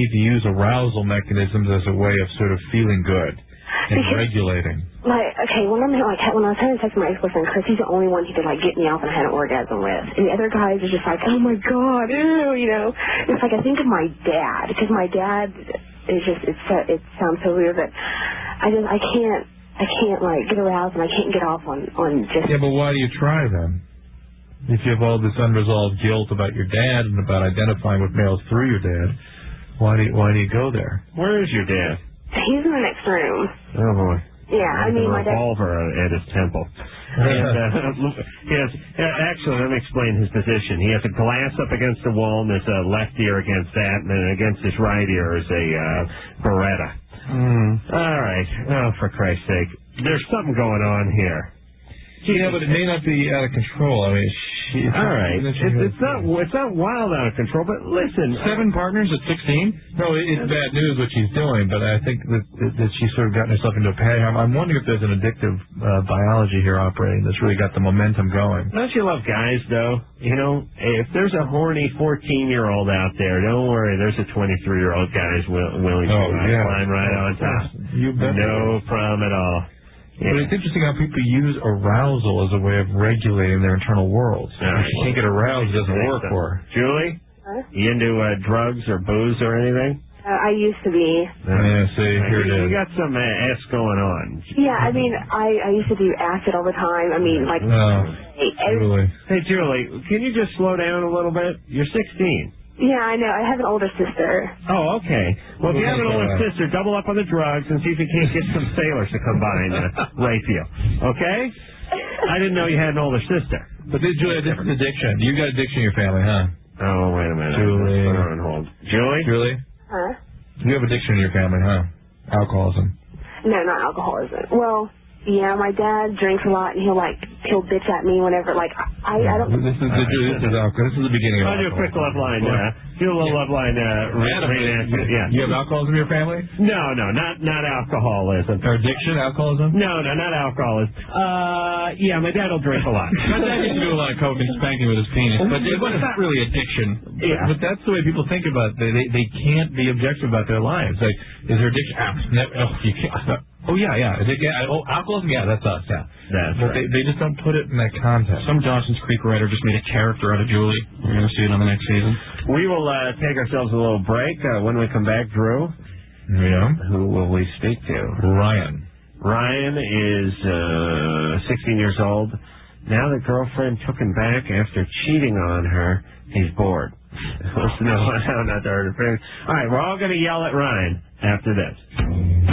need to use arousal mechanisms as a way of sort of feeling good and regulating. Okay, when I was having sex with my ex-boyfriend Chris, he's the only one who could get me off and I had an orgasm with. And the other guys are just like, oh my God, ew, It's like I think of my dad, because my dad is just, it sounds so weird, but I can't get aroused and I can't get off on just... Yeah, but why do you try then? If you have all this unresolved guilt about your dad and about identifying with males through your dad, why do you go there? Where is your dad? He's in the next room. Oh, boy. Yeah, I mean, my dad... revolver at his temple. And, he has, actually, let me explain his position. He has a glass up against the wall, and there's a left ear against that, and then against his right ear is a Beretta. All right. Oh, for Christ's sake. There's something going on here. Yeah, but it may not be out of control. I mean, all right. It's not wild out of control, but listen. 7 partners at 16? No, it's bad news what she's doing, but I think that she's sort of gotten herself into a panic. I'm wondering if there's an addictive biology here operating that's really got the momentum going. Don't you love guys, though? If there's a horny 14-year-old out there, don't worry. There's a 23-year-old guy who's willing to climb right on top. You bet. No problem at all. Yeah. But it's interesting how people use arousal as a way of regulating their internal worlds. If you can't get aroused, it doesn't work for her. Julie? Huh? You into drugs or booze or anything? I used to be. Yeah, see, here it is. You got some S going on. Yeah, I mean, I used to do acid all the time. I mean, like... Julie. Hey, Julie, can you just slow down a little bit? You're 16. Yeah, I know. I have an older sister. Oh, okay. Well, if you have an older sister, double up on the drugs and see if you can't get some sailors to come by and rape you. Okay? I didn't know you had an older sister. But did Julie have a different addiction? You got addiction in your family, huh? Oh, wait a minute. Julie. Put her on hold. Julie? Huh? You have addiction in your family, huh? Alcoholism. No, not alcoholism. Well... Yeah, my dad drinks a lot, and he'll bitch at me whenever, I don't... This is the beginning of I'll do a quick love line, do a little love line, yeah. You have alcoholism in your family? No, not alcoholism. Or addiction, alcoholism? No, not alcoholism. Yeah, my dad will drink a lot. My dad used to do a lot of coke and spanking with his penis, but it's not really addiction. Yeah. But that's the way people think about it. They can't be objective about their lives. Like, is there addiction? You can't... Oh, yeah. Alcoholism, that's us, yeah. That's but right. they just don't put it in that context. Some Dawson's Creek writer just made a character out of Julie. We're going to see it on the next season. We will take ourselves a little break. When we come back, Drew, who will we speak to? Ryan. Ryan is 16 years old. Now the girlfriend took him back after cheating on her. He's bored. No, not to hurt her feelings. All right, we're all going to yell at Ryan after this.